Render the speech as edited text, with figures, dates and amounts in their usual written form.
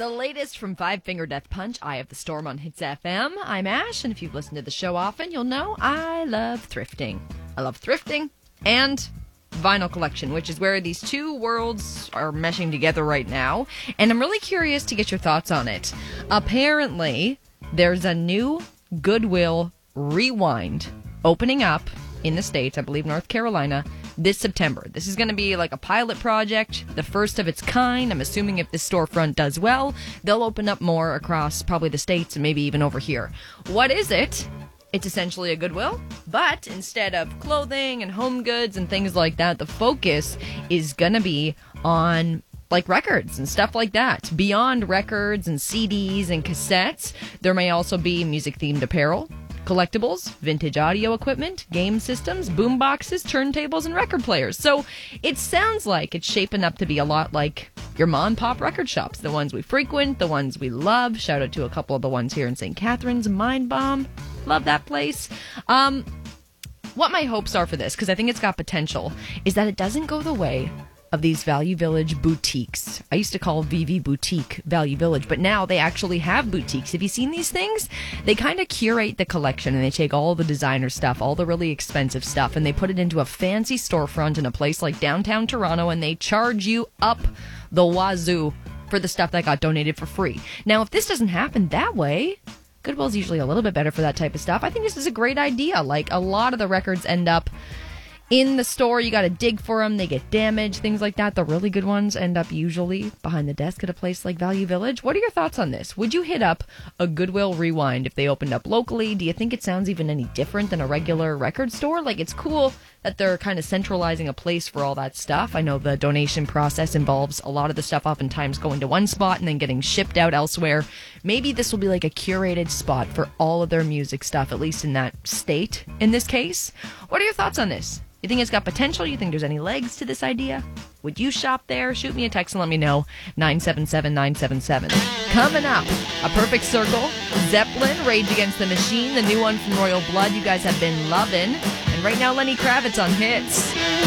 The latest from Five Finger Death Punch, Eye of the Storm on Hits FM. I'm Ash, and if you've listened to the show often, you'll know I love thrifting. I love thrifting and vinyl collection, which is where these two worlds are meshing together right now. And I'm really curious to get your thoughts on it. Apparently, there's a new Goodwill Rewind opening up in the States, I believe North Carolina, this September. This is going to be like a pilot project, the first of its kind. I'm assuming if this storefront does well, they'll open up more across probably the States and maybe even over here. What is it? It's essentially a Goodwill, but instead of clothing and home goods and things like that, the focus is going to be on like records and stuff like that. Beyond records and CDs and cassettes, there may also be music-themed apparel, collectibles, vintage audio equipment, game systems, boom boxes, turntables, and record players. So it sounds like it's shaping up to be a lot like your mom and pop record shops, the ones we frequent, the ones we love. Shout out to a couple of the ones here in St. Catharines, Mind Bomb. Love that place. What my hopes are for this, because I think it's got potential, is that it doesn't go the way of these Value Village boutiques. I used to call VV Boutique Value Village, but now they actually have boutiques. Have you seen these things? They kind of curate the collection, and they take all the designer stuff, all the really expensive stuff, and they put it into a fancy storefront in a place like downtown Toronto, and they charge you up the wazoo for the stuff that got donated for free. Now, if this doesn't happen that way, Goodwill's usually a little bit better for that type of stuff. I think this is a great idea. Like, a lot of the records end up in the store. You got to dig for them. They get damaged, things like that. The really good ones end up usually behind the desk at a place like Value Village. What are your thoughts on this? Would you hit up a Goodwill Rewind if they opened up locally? Do you think it sounds even any different than a regular record store? Like, it's cool that they're kind of centralizing a place for all that stuff. I know the donation process involves a lot of the stuff oftentimes going to one spot and then getting shipped out elsewhere. Maybe this will be like a curated spot for all of their music stuff, at least in that state in this case. What are your thoughts on this? You think it's got potential? You think there's any legs to this idea? Would you shop there? Shoot me a text and let me know. 977-977. Coming up, A Perfect Circle, Zeppelin, Rage Against the Machine, the new one from Royal Blood you guys have been loving. And right now, Lenny Kravitz on Hits.